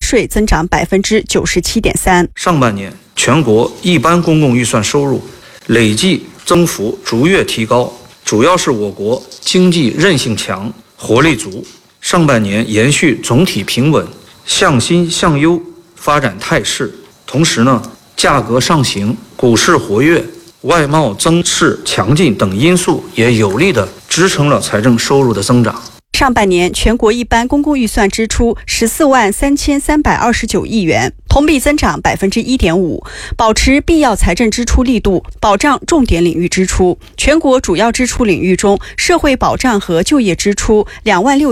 税增长97.3%。 上半年全国一般公共预算收入累计增幅逐月提高，主要是我国经济韧性强、活力足。上半年延续总体平稳、向新向优发展态势，同时价格上行、股市活跃、外贸增势强劲等因素也有力地支撑了财政收入的增长。 上半年全国一般公共预算支出14万3329亿元，同比增长1.5%，保持必要财政支出力度，保障重点领域支出。全国主要支出领域中，社会保障和就业支出2万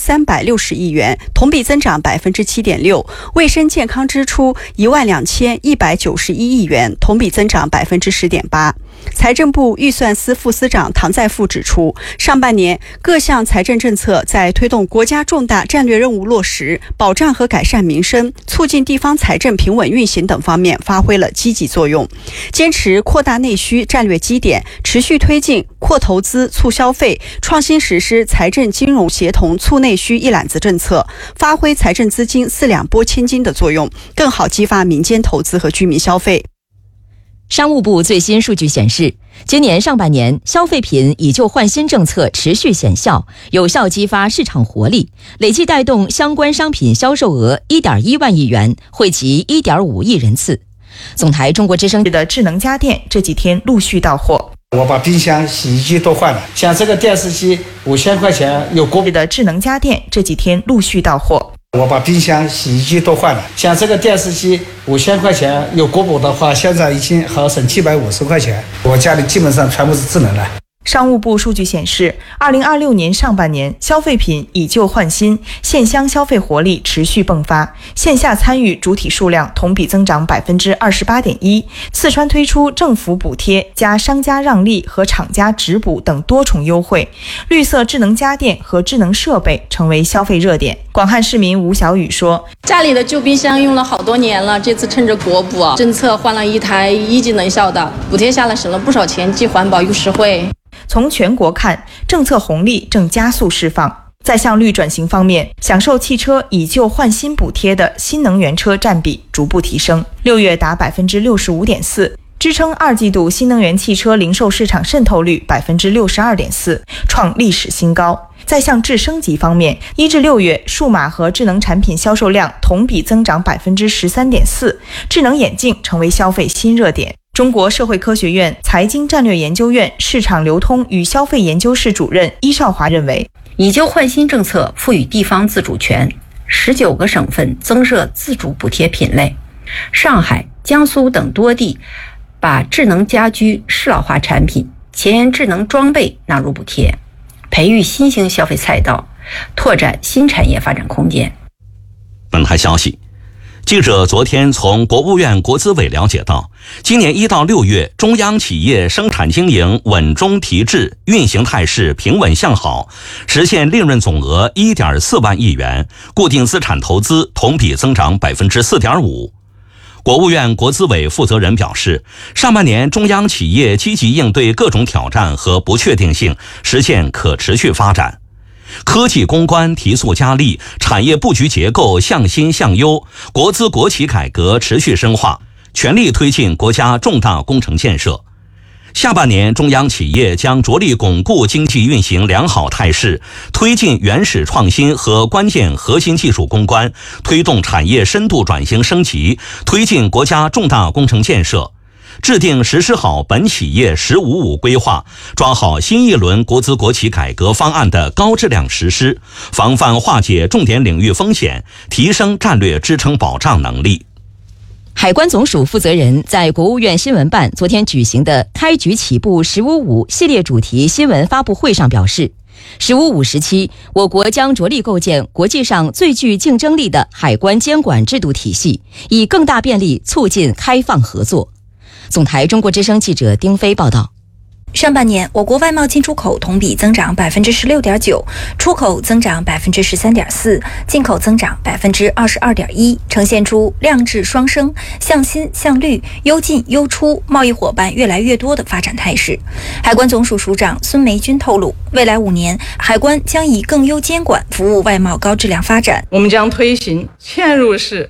6360亿元，同比增长7.6%；卫生健康支出1万2191亿元，同比增长10.8%。财政部预算司副司长唐在富指出，上半年各项财政政策在推动国家重大战略任务落实、保障和改善民生、促进地方财政平稳运行等方面发挥了积极作用。坚持扩大内需战略基点，持续推进扩投资促消费，创新实施财政金融协同促内需一揽子政策，发挥财政资金4两拨千斤的作用，更好激发民间投资和居民消费。 商务部最新数据显示，今年上半年消费品以旧换新政策持续显效，有效激发市场活力，累计带动相关商品销售额1.1万亿元，惠及1.5亿人次。总台中国之声的智能家电这几天陆续到货。 我把冰箱、洗衣机都换了，像这个电视机5000块钱，有国的智能家电这几天陆续到货。 我把冰箱、洗衣机都换了，像这个电视机5000块钱，有国补的话，现在已经好省750块钱。我家里基本上全部是智能的。 商务部数据显示，2026年上半年消费品以旧换新，线乡消费活力持续迸发，线下参与主体数量同比增长28.1%。四川推出政府补贴加商家让利和厂家直补等多重优惠，绿色智能家电和智能设备成为消费热点。广汉市民吴小雨说， 家里的旧冰箱用了好多年了，这次趁着国补政策换了一台1级能效的，补贴下来省了不少钱，既环保又实惠。 从全国看，政策红利正加速释放。在向绿转型方面，享受汽车以旧换新补贴的新能源车占比逐步提升，6月达65.4%，支撑2季度新能源汽车零售市场渗透率62.4%，创历史新高。在向智升级方面，1至6月数码和智能产品销售量同比增长13.4%，智能眼镜成为消费新热点。中国社会科学院财经战略研究院市场流通与消费研究室主任伊少华认为， 以旧换新政策赋予地方自主权，19个省份增设自主补贴品类，上海、江苏等多地把智能家居、适老化产品、前沿智能装备纳入补贴，培育新兴消费赛道，拓展新产业发展空间。 本台消息，记者昨天从国务院国资委了解到，今年1到6月，中央企业生产经营稳中提质，运行态势平稳向好，实现利润总额1.4万亿元，固定资产投资同比增长4.5%。国务院国资委负责人表示，上半年中央企业积极应对各种挑战和不确定性，实现可持续发展。科技攻关提速加力，产业布局结构向新向优，国资国企改革持续深化，全力推进国家重大工程建设。下半年，中央企业将着力巩固经济运行良好态势，推进原始创新和关键核心技术攻关，推动产业深度转型升级，推进国家重大工程建设，制定实施好本企业“1055”规划，抓好新一轮国资国企改革方案的高质量实施，防范化解重点领域风险，提升战略支撑保障能力。 海关总署负责人在国务院新闻办昨天举行的开局起步“1055”系列主题新闻发布会上表示，“1055”时期，我国将着力构建国际上最具竞争力的海关监管制度体系，以更大便利促进开放合作。总台中国之声记者丁飞报道。 上半年，我国外贸进出口同比增长16.9%，出口增长13.4%，进口增长22.1%，呈现出量质双升、向新向绿、优进优出、贸易伙伴越来越多的发展态势。海关总署署长孙梅军透露，未来5年，海关将以更优监管服务外贸高质量发展。 我们将推行嵌入式